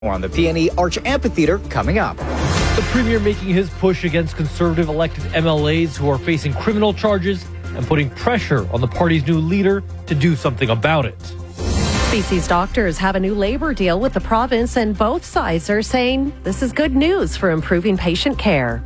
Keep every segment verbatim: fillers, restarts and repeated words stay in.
More on the P and E Arch Amphitheater coming up. The premier making his push against conservative elected M L As who are facing criminal charges and putting pressure on the party's new leader to do something about it. B C's doctors have a new labor deal with the province, and both sides are saying this is good news for improving patient care.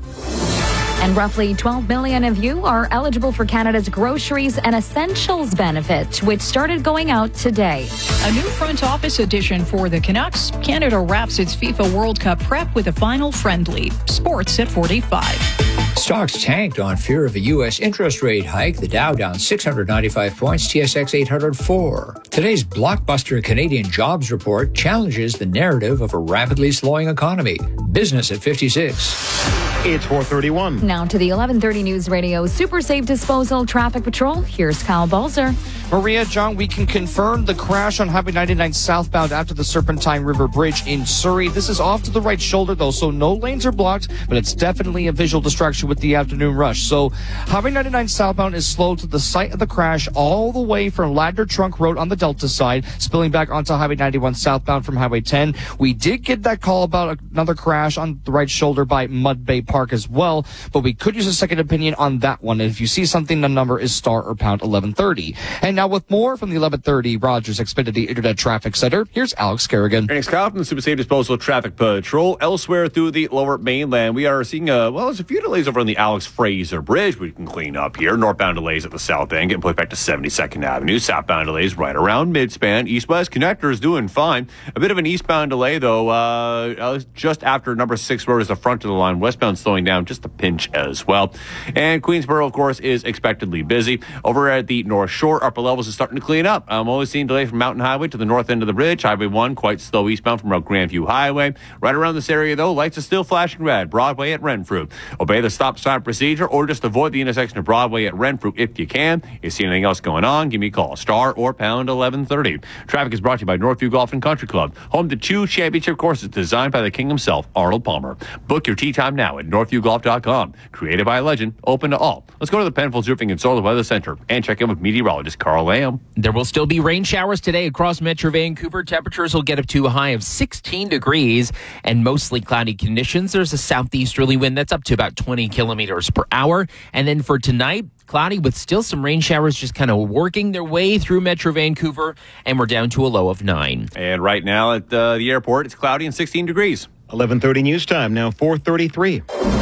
And roughly twelve million of you are eligible for Canada's Groceries and Essentials benefit, which started going out today. A new front office addition for the Canucks. Canada wraps its FIFA World Cup prep with a final friendly. Sports at forty-five. Stocks tanked on fear of a U S interest rate hike. The Dow down six hundred ninety-five points, T S X eight hundred four. Today's blockbuster Canadian jobs report challenges the narrative of a rapidly slowing economy. Business at fifty-six. It's four thirty-one. Now to the eleven thirty News Radio Super Safe Disposal Traffic Patrol. Here's Kyle Balzer. Maria, John, we can confirm the crash on Highway ninety-nine southbound after the Serpentine River Bridge in Surrey. This is off to the right shoulder, though, so no lanes are blocked, but it's definitely a visual distraction with the afternoon rush. So Highway ninety-nine southbound is slow to the site of the crash all the way from Ladner Trunk Road on the Delta side, spilling back onto Highway ninety-one southbound from Highway ten. We did get that call about another crash on the right shoulder by Mud Bay Park as well, but we could use a second opinion on that one. And if you see something, the number is star or pound eleven thirty. And now with more from the eleven thirty Rogers Xfinity Internet Traffic Center, here's Alex Kerrigan. Thanks, Kyle, from the Super Safe Disposal Traffic Patrol. Elsewhere through the lower mainland, we are seeing, uh, well, there's a few delays over on the Alex Fraser Bridge we can clean up here. Northbound delays at the south end, getting pushed back to seventy-second Avenue. Southbound delays right around Midspan. East-West connector is doing fine. A bit of an eastbound delay, though, uh, just after number six road is the front of the line. Westbound slowing down just a pinch as well. And Queensboro, of course, is expectedly busy. Over at the North Shore, upper levels is starting to clean up. I'm only seeing delay from Mountain Highway to the north end of the bridge. Highway one, quite slow eastbound from around Grandview Highway. Right around this area, though, lights are still flashing red. Broadway at Renfrew. Obey the stop sign procedure or just avoid the intersection of Broadway at Renfrew if you can. If you see anything else going on, give me a call. Star or pound eleven thirty. Traffic is brought to you by Northview Golf and Country Club, home to two championship courses designed by the king himself, Arnold Palmer. Book your tee time now at northview golf dot com. Created by a legend, open to all. Let's go to the Penfolds Roofing and Solar Weather Center and check in with meteorologist Carl Lamb. There will still be rain showers today across Metro Vancouver. Temperatures will get up to a high of sixteen degrees and mostly cloudy conditions. There's a southeasterly wind that's up to about twenty kilometers per hour. And then for tonight, cloudy with still some rain showers just kind of working their way through Metro Vancouver, and we're down to a low of nine. And right now at uh, the airport, it's cloudy and sixteen degrees. eleven thirty news time, now four thirty-three.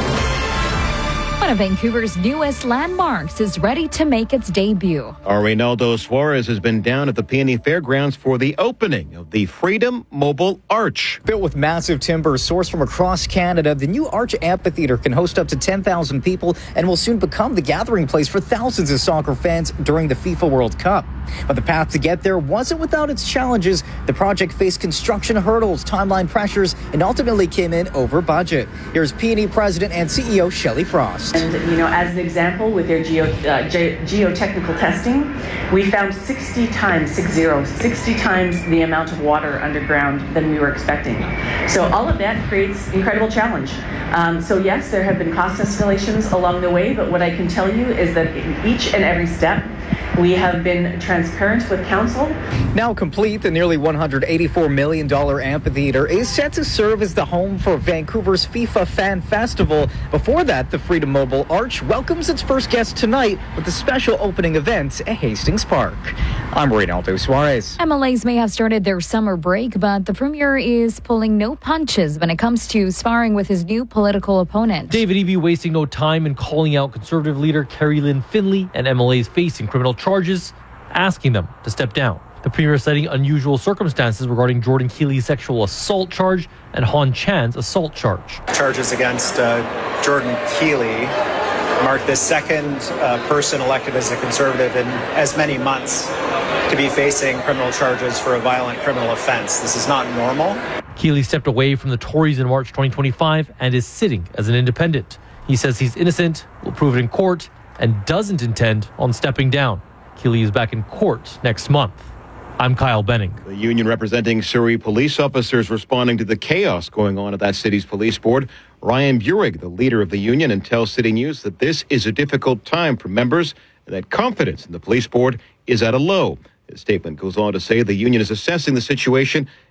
One of Vancouver's newest landmarks is ready to make its debut. Our Reynaldo Suarez has been down at the P and E Fairgrounds for the opening of the Freedom Mobile Arch. Built with massive timber sourced from across Canada, the new Arch Amphitheater can host up to ten thousand people and will soon become the gathering place for thousands of soccer fans during the FIFA World Cup. But the path to get there wasn't without its challenges. The project faced construction hurdles, timeline pressures, and ultimately came in over budget. Here's P and E President and C E O Shelley Frost. And, you know, as an example, with their geo, uh, ge- geotechnical testing, we found sixty times, six zero, sixty times the amount of water underground than we were expecting. So all of that creates incredible challenge. Um, so yes, there have been cost escalations along the way, but what I can tell you is that in each and every step, we have been transparent with council. Now complete, the nearly one hundred eighty-four million dollars amphitheater is set to serve as the home for Vancouver's FIFA Fan Festival. Before that, the Freedom Mobile Arch welcomes its first guest tonight with a special opening event at Hastings Park. I'm Reynaldo Suarez. M L As may have started their summer break, but the premier is pulling no punches when it comes to sparring with his new political opponent. David Eby wasting no time in calling out Conservative leader Carrie Lynn Finley and M L As facing criminal charges, asking them to step down. The premier citing unusual circumstances regarding Jordan Keely's sexual assault charge and Han Chan's assault charge. Charges against uh, Jordan Keely mark the second uh, person elected as a Conservative in as many months to be facing criminal charges for a violent criminal offense. This is not normal. Keely stepped away from the Tories in March twenty twenty-five and is sitting as an independent. He says he's innocent, will prove it in court, and doesn't intend on stepping down. Keely is back in court next month. I'm Kyle Benning. The union representing Surrey police officers responding to the chaos going on at that city's police board. Ryan Burig, the leader of the union, and tells City News that this is a difficult time for members and that confidence in the police board is at a low. His statement goes on to say the union is assessing the situation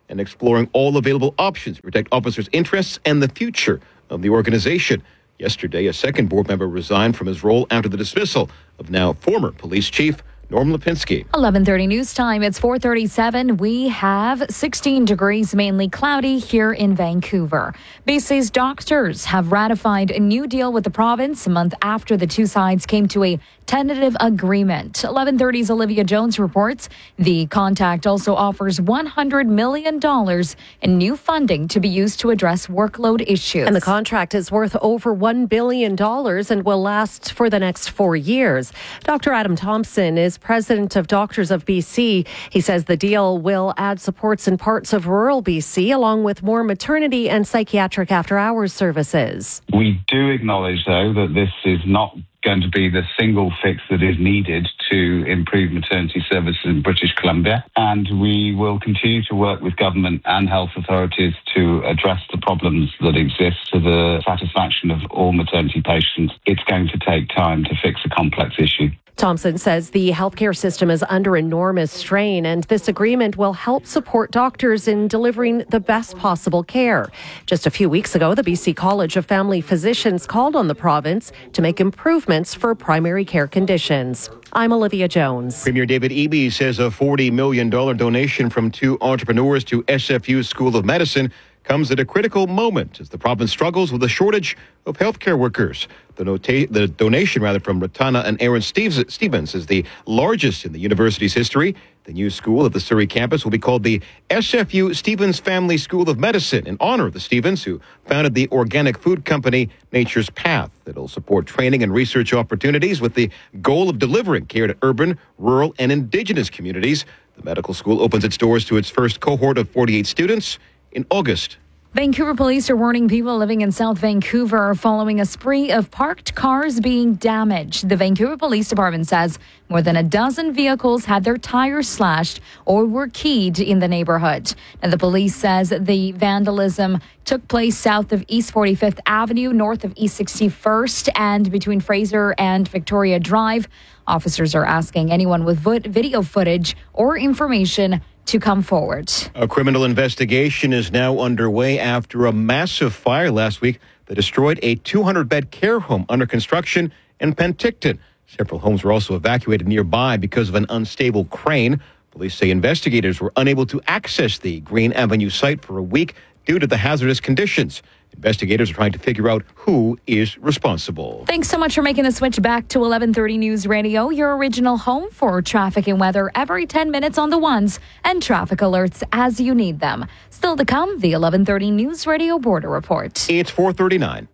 and exploring all available options to protect officers' interests and the future of the organization. Yesterday, a second board member resigned from his role after the dismissal of now former police chief Norm Lipinski. eleven thirty news time. It's four thirty-seven. We have sixteen degrees, mainly cloudy here in Vancouver. B C's doctors have ratified a new deal with the province a month after the two sides came to a tentative agreement. eleven thirty's Olivia Jones reports the contact also offers one hundred million dollars in new funding to be used to address workload issues. And the contract is worth over one billion dollars and will last for the next four years. Doctor Adam Thompson is president of Doctors of B C. He says the deal will add supports in parts of rural B C, along with more maternity and psychiatric after-hours services. We do acknowledge, though, that this is not going to be the single fix that is needed to improve maternity services in British Columbia. And we will continue to work with government and health authorities to address the problems that exist to the satisfaction of all maternity patients. It's going to take time to fix a complex issue. Thompson says the healthcare system is under enormous strain, and this agreement will help support doctors in delivering the best possible care. Just a few weeks ago, the B C College of Family Physicians called on the province to make improvements for primary care conditions. I'm Olivia Jones. Premier David Eby says a forty million dollars donation from two entrepreneurs to S F U's School of Medicine comes at a critical moment as the province struggles with a shortage of healthcare workers. The, nota- the donation rather from Ratana and Aaron Steves- Stevens is the largest in the university's history. The new school at the Surrey campus will be called the S F U Stevens Family School of Medicine in honor of the Stevens, who founded the organic food company Nature's Path. It'll support training and research opportunities with the goal of delivering care to urban, rural, and Indigenous communities. The medical school opens its doors to its first cohort of forty-eight students in August. Vancouver police are warning people living in South Vancouver following a spree of parked cars being damaged. The Vancouver Police Department says more than a dozen vehicles had their tires slashed or were keyed in the neighborhood. And the police says the vandalism took place south of East forty-fifth Avenue, north of East sixty-first, and between Fraser and Victoria Drive. Officers are asking anyone with video footage or information to come forward. A criminal investigation is now underway after a massive fire last week that destroyed a two hundred bed care home under construction in Penticton. Several homes were also evacuated nearby because of an unstable crane. Police say investigators were unable to access the Green Avenue site for a week due to the hazardous conditions. Investigators are trying to figure out who is responsible. Thanks so much for making the switch back to eleven thirty News Radio, your original home for traffic and weather every ten minutes on the ones and traffic alerts as you need them. Still to come, the eleven thirty News Radio Border Report. It's four thirty-nine.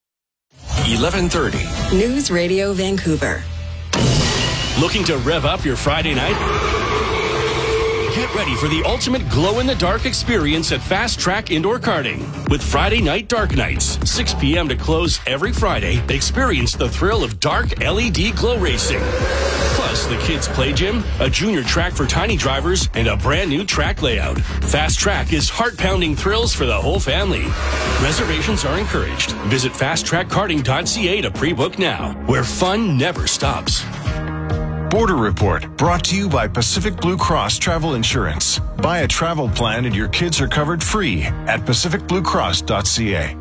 eleven thirty News Radio Vancouver. Looking to rev up your Friday night? Get ready for the ultimate glow-in-the-dark experience at Fast Track Indoor Karting. With Friday Night Dark Nights, six p.m. to close every Friday, experience the thrill of dark L E D glow racing. Plus, the kids' play gym, a junior track for tiny drivers, and a brand new track layout. Fast Track is heart-pounding thrills for the whole family. Reservations are encouraged. Visit fast track karting dot c a to pre-book now, where fun never stops. Border Report, brought to you by Pacific Blue Cross Travel Insurance. Buy a travel plan and your kids are covered free at pacific blue cross dot c a.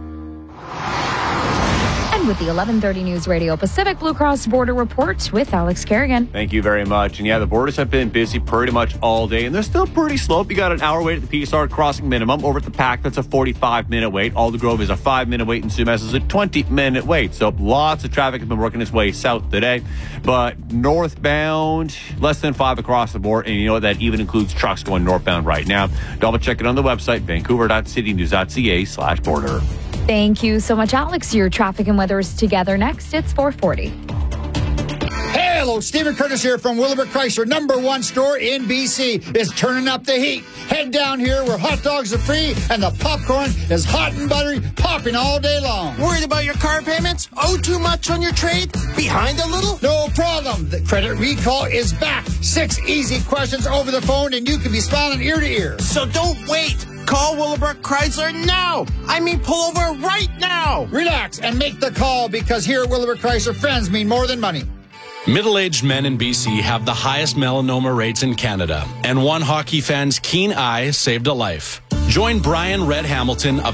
And with the eleven thirty News Radio Pacific Blue Cross Border Report with Alex Kerrigan. Thank you very much. And yeah, the borders have been busy pretty much all day, and they're still pretty slow. You got an hour wait at the P S R crossing minimum. Over at the P A C, that's a forty-five minute wait. Aldergrove is a five minute wait, and Sumas is a twenty minute wait. So lots of traffic has been working its way south today. But northbound, less than five across the board. And you know what? That even includes trucks going northbound right now. Double check it on the website, vancouver dot city news dot c a slash border. Thank you so much, Alex. Your traffic and weather is together next. It's four forty. Hello, Stephen Curtis here from Willowbrook Chrysler, number one store in B C. Is turning up the heat. Head down here where hot dogs are free and the popcorn is hot and buttery, popping all day long. Worried about your car payments? Owe too much on your trade? Behind a little? No problem. The credit recall is back. Six easy questions over the phone and you can be smiling ear to ear. So don't wait. Call Willowbrook Chrysler now. I mean, pull over right now. Relax and make the call because here at Willowbrook Chrysler, friends mean more than money. Middle-aged men in B C have the highest melanoma rates in Canada, and one hockey fan's keen eye saved a life. Join Brian Red Hamilton of